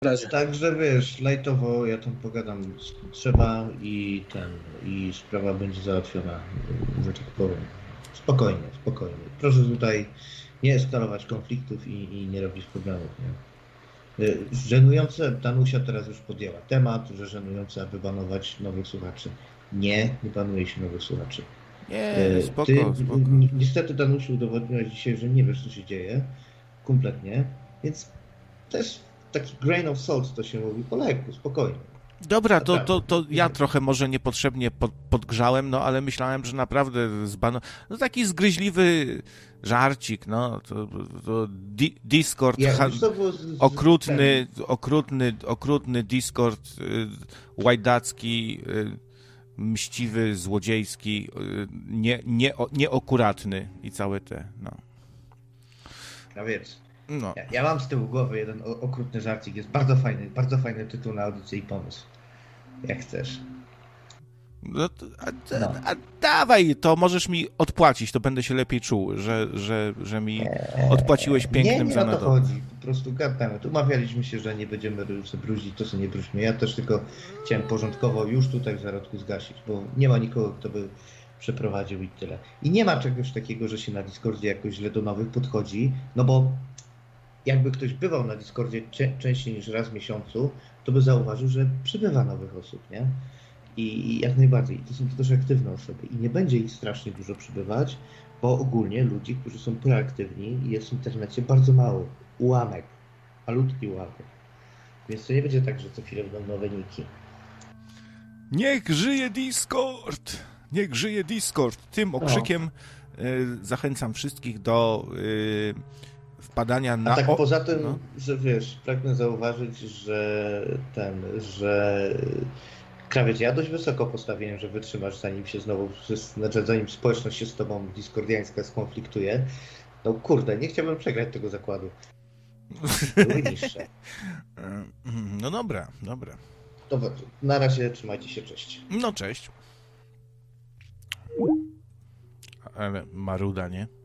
razie. Także wiesz, lajtowo ja tam pogadam z kim trzeba i sprawa będzie załatwiona, że tak powiem. Spokojnie, spokojnie. Proszę tutaj nie eskalować konfliktów i nie robić problemów, nie? Żenujące, Danusia teraz już podjęła temat, że żenujące, aby banować nowych słuchaczy. Nie banuje się nowych słuchaczy. Nie, Ty spoko. niestety, Danusiu, udowodniłaś dzisiaj, że nie wiesz, co się dzieje. Kompletnie. Więc też taki grain of salt to się mówi po lekku, spokojnie. Dobra, to ja trochę może niepotrzebnie podgrzałem, no ale myślałem, że naprawdę no taki zgryźliwy żarcik, no to Discord, okrutny Discord, łajdacki, mściwy, złodziejski, nieakuratny i całe te, no. A więc, no. Ja mam z tyłu głowy jeden okrutny żarcik, jest bardzo fajny tytuł na audycję i pomysł. Jak chcesz. No, a dawaj, to możesz mi odpłacić, to będę się lepiej czuł, że mi odpłaciłeś pięknym nie za o to chodzi, po prostu gadamy. Umawialiśmy się, że nie będziemy sobie bruździć, to co nie bruźmy. Ja też tylko chciałem porządkowo już tutaj w zarodku zgasić, bo nie ma nikogo, kto by przeprowadził i tyle. I nie ma czegoś takiego, że się na Discordzie jakoś źle do nowych podchodzi, no bo jakby ktoś bywał na Discordzie częściej niż raz w miesiącu, to by zauważył, że przybywa nowych osób, nie? I jak najbardziej. To są też aktywne osoby. I nie będzie ich strasznie dużo przybywać, bo ogólnie ludzi, którzy są proaktywni, jest w internecie bardzo mało. Ułamek. Malutki ułamek. Więc to nie będzie tak, że co chwilę będą nowe niki. Niech żyje Discord! Niech żyje Discord! Tym okrzykiem zachęcam wszystkich do wpadania na... A tak poza tym, że wiesz, pragnę zauważyć, że Krawiec, ja dość wysoko postawiłem, że wytrzymasz, zanim społeczność się z tobą discordiańska skonfliktuje. No kurde, nie chciałbym przegrać tego zakładu. Były niższe. No dobra. Dobra, na razie trzymajcie się, cześć. No cześć. Ale maruda, nie?